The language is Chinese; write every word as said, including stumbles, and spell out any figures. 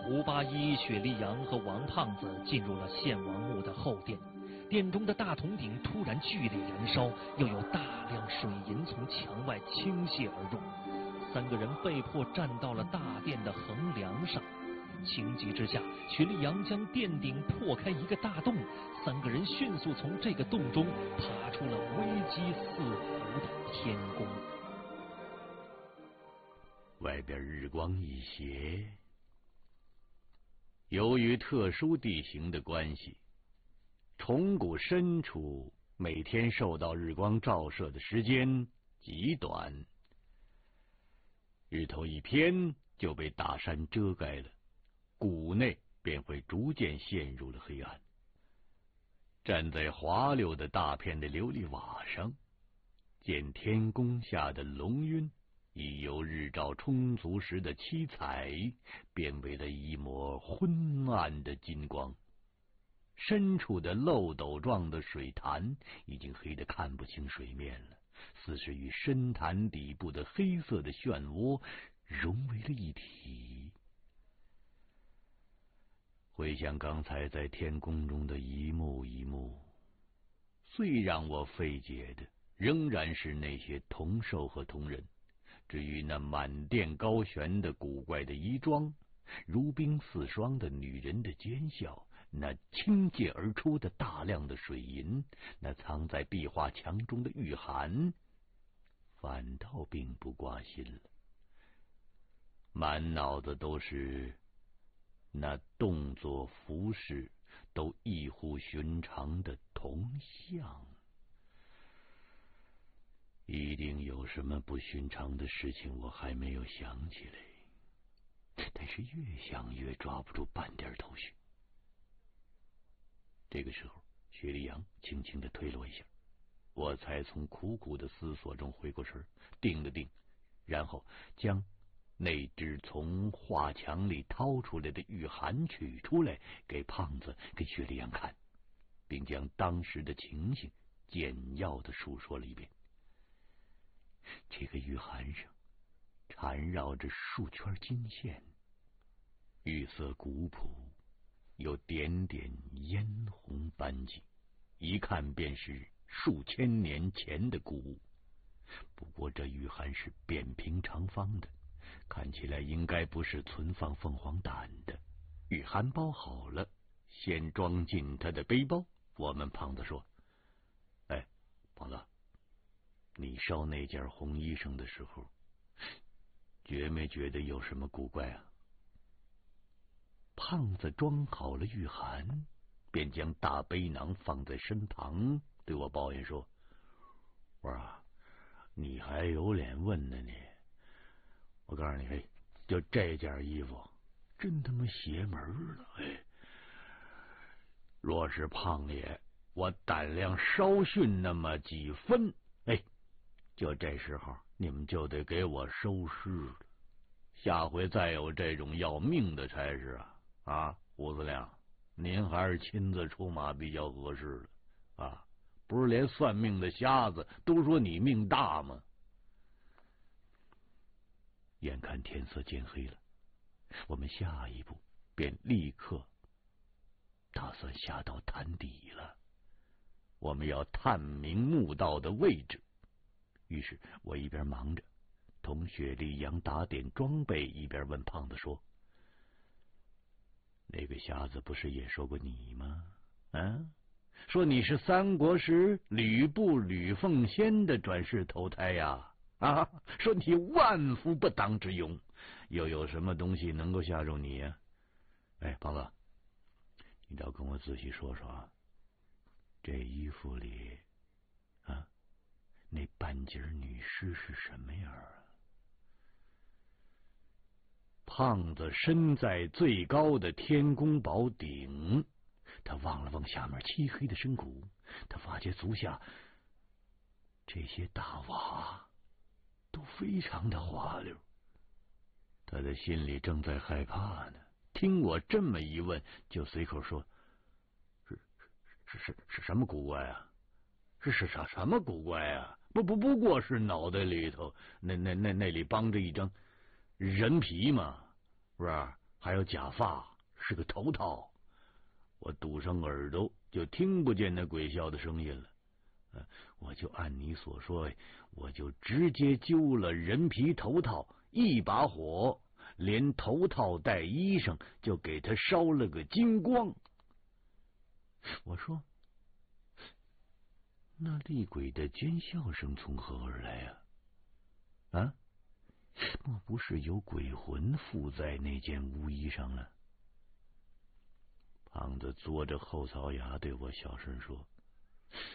吴八一、雪莉杨和王胖子进入了献王墓的后殿，殿中的大铜鼎突然剧烈燃烧，又有大量水银从墙外倾泻而入，三个人被迫站到了大殿的横梁上。情急之下，雪莉杨将殿顶破开一个大洞，三个人迅速从这个洞中爬出了危机四伏的天宫。 外边日光一斜，由于特殊地形的关系，虫谷深处每天受到日光照射的时间极短，日头一偏就被大山遮盖了，谷内便会逐渐陷入了黑暗。站在滑溜的大片的琉璃瓦上，见天宫下的龙晕已由日照充足时的七彩变为了一抹昏暗的金光，深处的漏斗状的水潭已经黑得看不清水面了，似是与深潭底部的黑色的漩涡融为了一体。回想刚才在天宫中的一幕一幕，最让我费解的仍然是那些铜兽和铜人。至于那满殿高悬的古怪的衣装，如冰似霜的女人的奸笑，那倾泻而出的大量的水银，那藏在壁画墙中的玉函，反倒并不挂心了。满脑子都是那动作服饰都异乎寻常的铜像。一定有什么不寻常的事情我还没有想起来，但是越想越抓不住半点头绪。这个时候，雪莉杨轻轻地推了我一下，我才从苦苦的思索中回过神，定了定，然后将那只从画墙里掏出来的玉函取出来，给胖子跟雪莉杨看，并将当时的情形简要的述说了一遍。这个玉函上缠绕着数圈金线，玉色古朴，有点点嫣红斑迹，一看便是数千年前的古物。不过这玉函是扁平长方的，看起来应该不是存放凤凰胆的。玉函包好了，先装进他的背包。我们胖子说：“哎，胖子，你烧那件红衣裳的时候，觉没觉得有什么古怪啊？”胖子装好了玉函，便将大背囊放在身旁，对我抱怨说：“我说啊，你还有脸问呢你？我告诉你，嘿，就这件衣服真他妈邪门了！哎，若是胖爷我胆量稍逊那么几分，哎，就这时候你们就得给我收尸了。下回再有这种要命的差事啊啊，吴司令，您还是亲自出马比较合适了啊！不是连算命的瞎子都说你命大吗？”眼看天色渐黑了，我们下一步便立刻打算下到潭底了。我们要探明墓道的位置。于是我一边忙着同雪莉杨打点装备，一边问胖子说：“那个瞎子不是也说过你吗？啊，说你是三国时吕布吕奉先的转世投胎呀！啊，说你万夫不当之勇，又有什么东西能够吓住你呀？哎，胖子，你倒跟我仔细说说啊，这衣服里啊，那半截女尸是什么样啊？”胖子身在最高的天宫宝顶，他望了望下面漆黑的深谷，他发觉足下这些大瓦都非常的滑溜，他的心里正在害怕呢。听我这么一问，就随口说：“是是是是什么古怪啊？是是啥什么古怪啊？不不不过是脑袋里头那那那那里绑着一张人皮嘛，是不是？ 还有假发，是个头套。我堵上耳朵，就听不见那鬼笑的声音了。呃、我就按你所说，我就直接揪了人皮头套，一把火，连头套带衣裳就给他烧了个精光。我说，那厉鬼的尖笑声从何而来呀？啊，莫不是有鬼魂附在那件巫衣上了？胖子嘬着后槽牙对我小声说：